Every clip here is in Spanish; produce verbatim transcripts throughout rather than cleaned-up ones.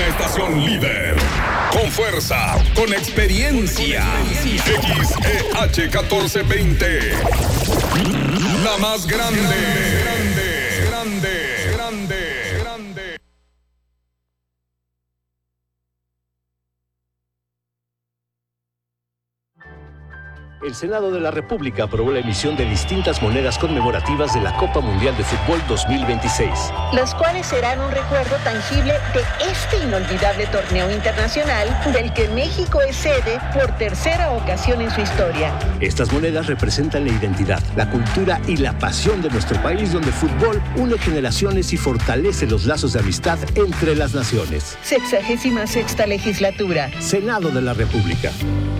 estación líder. Con fuerza, con experiencia. X E H catorce veinte. La más grande. Grande, grande, grande, grande. El Senado de la República aprobó la emisión de distintas monedas conmemorativas de la Copa Mundial de Fútbol dos mil veintiséis. Las cuales serán un recuerdo tangible de este inolvidable torneo internacional del que México es sede por tercera ocasión en su historia. Estas monedas representan la identidad, la cultura y la pasión de nuestro país, donde el fútbol une generaciones y fortalece los lazos de amistad entre las naciones. Sexagésima sexta legislatura. Senado de la República.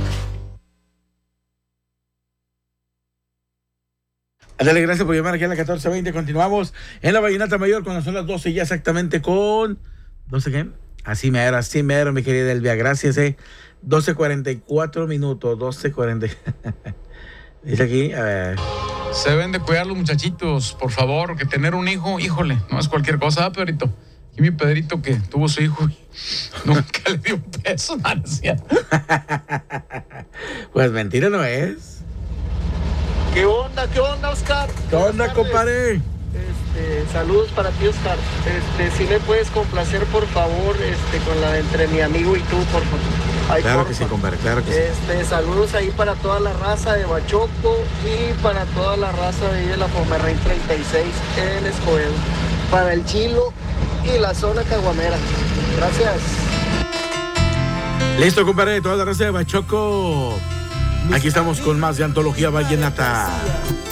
Dale, gracias por llamar aquí a la catorce veinte. Continuamos en la Vallenata Mayor cuando son las doce ya exactamente con... ¿doce qué? Así mero, así mero, mi querida Elvia. Gracias, eh. doce cuarenta y cuatro minutos, doce cuarenta. Dice aquí, a ver. Se deben de cuidar los muchachitos, por favor, que tener un hijo, híjole, no es cualquier cosa, ¿ah, Pedrito? Y mi Pedrito que tuvo su hijo, nunca le dio un peso, no, no es cierto. Pues mentira no es. ¿Qué onda? ¿Qué onda, Oscar? ¿Qué onda, compadre? Este, saludos para ti, Oscar. Este, si me puedes complacer, por favor, este, con la de Entre mi amigo y tú, por favor. Ay, claro porfa. que sí, compadre, claro que sí. Este, saludos ahí para toda la raza de Bachoco y para toda la raza de ahí de la Pomerrain treinta y seis en Escobedo. Para el Chilo y la zona caguamera. Gracias. Listo, compadre, toda la raza de Bachoco. Aquí estamos con más de Antología Vallenata.